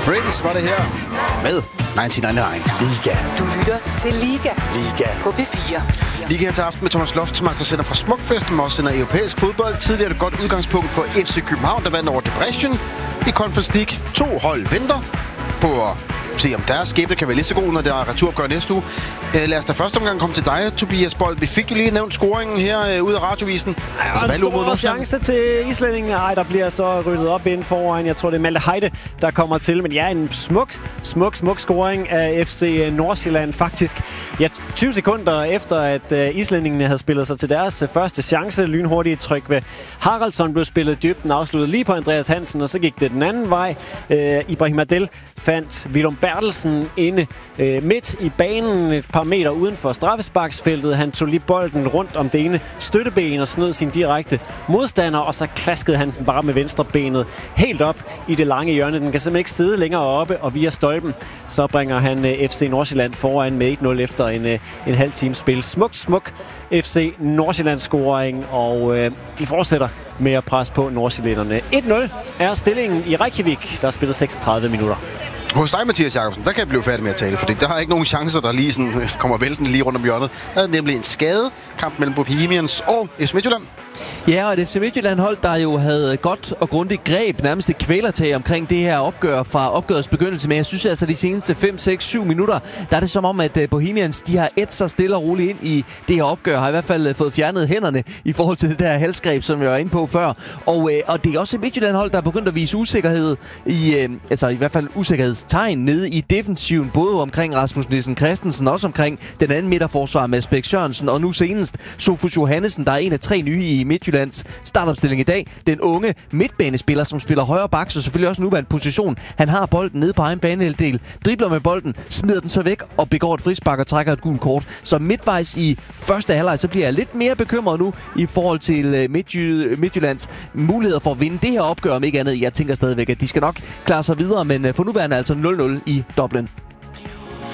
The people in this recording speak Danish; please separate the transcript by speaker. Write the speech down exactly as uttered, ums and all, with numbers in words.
Speaker 1: Prince var det her med nitten nioghalvfems.
Speaker 2: Liga.
Speaker 3: Du lytter til Liga.
Speaker 2: Liga.
Speaker 3: På P fire.
Speaker 1: Liga her til aften med Thomas Loftsmark, der sender fra Smukfest, som også sender europæisk fodbold. Tidligere er det godt udgangspunkt for F C København, der vandt over Debrecen i Conference League. To hold venter på at se, om deres skæbne kan være lige så god, når det er returopgør næste uge. Uh, lad os da første omgang komme til dig, Tobias Bold. Vi fik jo lige nævnt scoringen her uh, ud af radiovisen.
Speaker 4: Ja, altså, en stor chance til islændingen. Ej, der bliver så ryddet op ind foran. Jeg tror, det er Malte Heide, der kommer til. Men ja, en smuk, smuk, smuk scoring af F C Nordsjælland faktisk. Ja, tyve sekunder efter, at uh, islændingene havde spillet sig til deres uh, første chance. Lynhurtigt tryk ved Haraldsson blev spillet dybden, afsluttet lige på Andreas Hansen, og så gik det den anden vej. Uh, Ibrahim Adel fandt Willum Bertelsen inde uh, midt i banen, et par meter uden for straffesparksfeltet. Han tog lige bolden rundt om det ene støtteben og snød sin direkte modstander, og så klaskede han den bare med venstre benet helt op i det lange hjørne. Den kan simpelthen ikke sidde længere oppe, og via stolpen, så bringer han uh, F C Nordsjælland foran med et nul efter en, uh, en halv time spil. Smuk, smuk F C Nordsjællands scoring, og uh, de fortsætter med at presse på nordsjællænderne. et nul er stillingen i Reykjavik, der er spillet seksogtredive minutter.
Speaker 1: Hos dig, Mathias Jacobsen, der kan jeg blive færdig med at tale, fordi der er ikke nogen chancer, der lige sådan, kommer væltende lige rundt om hjørnet. Der er nemlig en skade, kamp mellem Bohemians og F C Midtjylland.
Speaker 5: Ja, og det F C Midtjylland hold, der jo havde godt og grundigt greb, nærmest et kvælertag omkring det her opgør fra opgørets begyndelse. Men jeg synes altså, de seneste fem, seks, syv minutter, der er det som om, at Bohemians, de har et så stille og roligt ind i det her opgør, har i hvert fald fået fjernet hænderne i forhold til det der halsgreb, som jeg var inde på før. Og, øh, og det er også et Midtjylland hold, der er begyndt at vise usikkerhed i, øh, altså i hvert fald usikkerhedstegn nede i defensiven, både omkring Rasmus Nielsen Christensen, også omkring den anden midterforsvar med Bæk Sørensen, og nu senest Sofus Johannesen, der er en af tre nye i Midtjyllands startopstilling i dag. Den unge midtbanespiller, som spiller højre bak, så selvfølgelig også nuværende position. Han har bolden nede på egen banehalvdel, dribler med bolden, smider den så væk og begår et frispark og trækker et gult kort. Så midtvejs i første halvleg, så bliver jeg lidt mere bekymret nu i forhold til Midtjy- Midtjyllands muligheder for at vinde det her opgør, om ikke andet. Jeg tænker stadigvæk, at de skal nok klare sig videre, men for nuværende altså nul nul i Dublin.